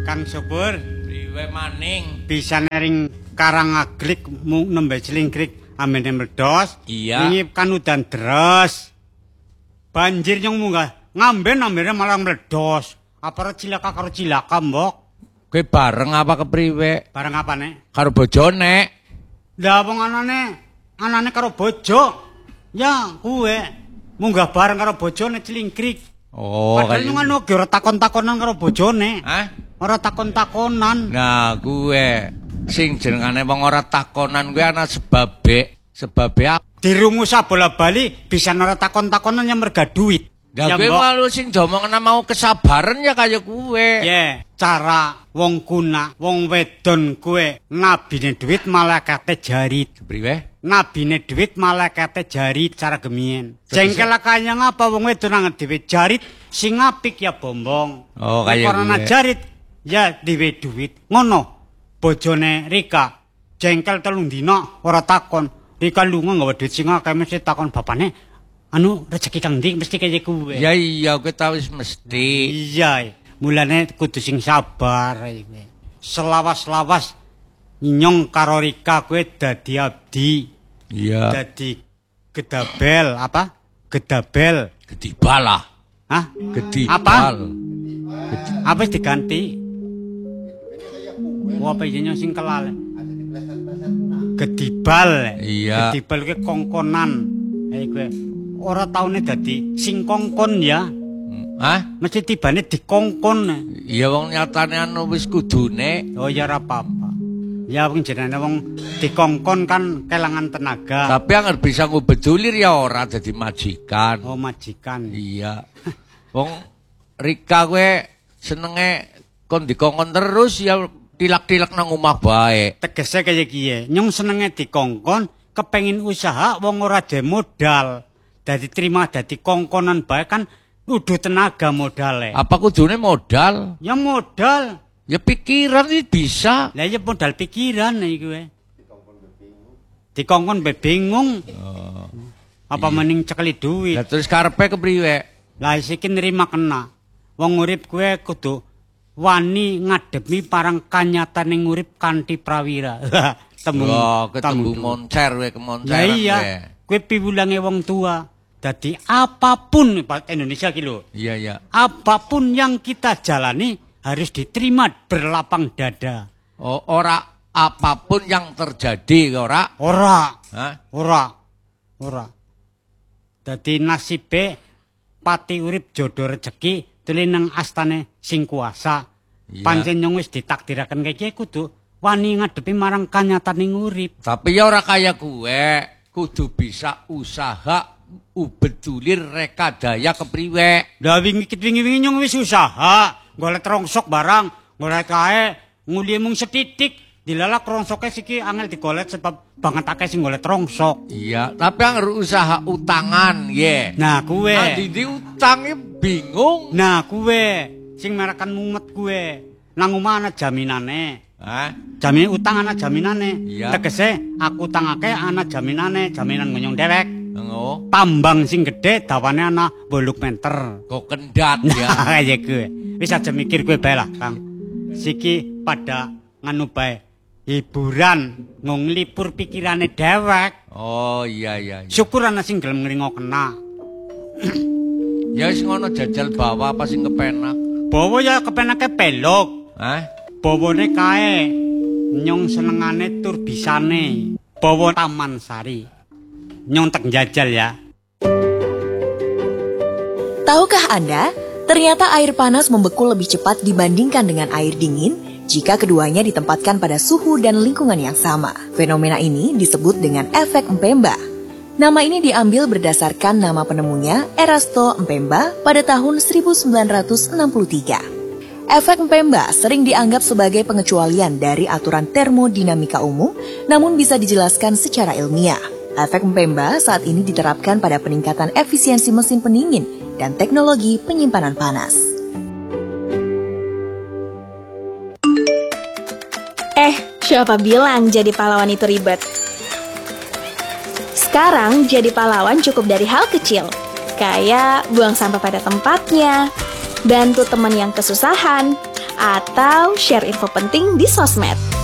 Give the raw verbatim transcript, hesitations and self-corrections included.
Kang Subur, priwe maning? Bisa nering Karangaglik mung nembe Cilingkrik amene meledos. Iya. Wingi kan udan deres. Banjir nyong munggah ngamben ambene malah meledos. Apa cilaka karo cilaka, Mbok? Kowe bareng apa kepriwe? Bareng apa, Nek? Karo bojone. Lah wong anane, anane karo bojo. Ya, kuwe munggah bareng karo bojone Cilingkrik. Oh, padahal nyong anu ora takon-takonan karo bojone. Hah? Ora takon-takonan. Nah, kuwe sing jenengane wong ora takonan kuwi ana sebabe. Sebabe apa? Dirungu sabola bali bisa ora takon-takonan yang merga duit. Lah kowe malu sing domongna mau kesabaran ya kaya kuwe. Ya, cara wong kuna, wong wedon kuwe nabine duit malaikate jarit. Priwe? Nabine duit malaikate jarit cara gemien. Jengkel kaya ngapa wong wedon nang dhewe jarit sing apik ya bombong. Oh, kaya kuwe. Jarit ya dhewe duit. Ngono. Bojone Rika jengkel telung dina ora takon. Rika lunga nggawa duit sing akeh mesti takon bapane. Anu rezeki Kang Dik mesti kaya kuwe. Ya iya kowe tau wis mesti. Iya. Mulane kudu sing sabar iki. Selawas-lawas nyong karo Rika kowe dadi abdi. Iya. Dadi gedabel apa? Gedabel. Gedibal lah. Hah? Gedibal. Apa? Apa wis diganti? Wah, apa iki sing kelal? Gedibal. Iya. Gedibal ki kongkonan. Ayo kowe ora taune dadi sing kongkon ya. Hah? Mesti tibane dikongkon. Iya wong nyatane anu wis kudune. Oh ya ora apa-apa. Ya wong jenenge wong dikongkon kan kelangan tenaga. Tapi anger bisa ngubedulir ya ora dadi majikan. Oh majikan. Iya. Wong Rika kowe senenge kon dikongkon terus ya tilak-tilak nang omah bae. Tegese kaya kiye. Nyong senenge dikongkon, kepengin usaha wong ora de modal. Dadi terima dadi kongkonan bae kan kudu tenaga modale. Apa kudune modal? Ya modal. Ya pikiran iki bisa. Lah ya modal pikiran iki kowe. Dikongkon be bingung. Oh. Apa iya. mending cekeli duit. Lah terus karepe kepriwe? Lah iki nerima kena. Wong urip kowe kudu wani ngademi parang kanyataning urip kanthi prawira. Tembung oh, ketemu moncer we kemonceran. Lah iya. Kowe piwulange wong tua. Dadi apapun Indonesia ki lho. Iya iya. Apapun yang kita jalani harus diterima berlapang dada. Oh, ora apapun yang terjadi ora? Ora. Hah? Ora. Ora. Dadi nasibe pati urip jodoh rezeki tuli nang astane sing kuasa. Iya. Pancen nyong wis ditakdiraken kaya kudu wani ngadepi marang kanyataning urip. Tapi ya ora kaya kuwe, kudu bisa usaha ubedulir rekadaya kepriwe. Lah wingi wingi-wingi nyong wis usaha, golek rongsok barang, golek kae nguli mung setitik, dilalak rongsoke siki angel digolek sebab banget akeh sing golek rongsok. Iya, tapi anger usaha utangan, ye. Nah, kuwe. Adi utange bingung. Nah, kuwe sing merakan mumet kuwe. Nang omah ana jaminane. Hah? Jamin utang ana jaminane. Iya. Tegese aku utangake ana jaminane, jaminan ngonyong dewek. Oh. Tambang sing gede dawane ana wolung meter. Kok kendat ya. Kaya gue. Wis aja mikir gue bae lah, Kang. Siki pada nganu bae. Hiburan ngong lipur pikirane dewek. Oh iya iya. iya. Syukur ana sing gelem ngringo kena. Ya wis ngono jajal bawa apa sing kepenak. Bawa ya kepenake pelok. Hah? Bawane kae. Nyong senengane tur bisane. Bawa Taman Sari. Nyong tek njajal ya. Tahukah Anda, ternyata air panas membeku lebih cepat dibandingkan dengan air dingin jika keduanya ditempatkan pada suhu dan lingkungan yang sama. Fenomena ini disebut dengan efek Mpemba. Nama ini diambil berdasarkan nama penemunya, Erasto Mpemba, pada tahun seribu sembilan ratus enam puluh tiga. Efek Mpemba sering dianggap sebagai pengecualian dari aturan termodinamika umum, namun bisa dijelaskan secara ilmiah. Efek Mpemba saat ini diterapkan pada peningkatan efisiensi mesin pendingin dan teknologi penyimpanan panas. Eh, siapa bilang jadi pahlawan itu ribet? Sekarang jadi pahlawan cukup dari hal kecil, kayak buang sampah pada tempatnya, bantu teman yang kesusahan, atau share info penting di sosmed.